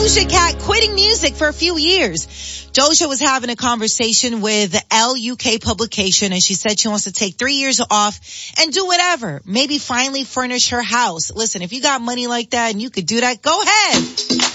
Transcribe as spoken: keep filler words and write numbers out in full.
Doja Cat quitting music for a few years. Doja was having a conversation with Elle U K publication, and she said she wants to take three years off and do whatever. Maybe finally furnish her house. Listen, if you got money like that and you could do that, go ahead.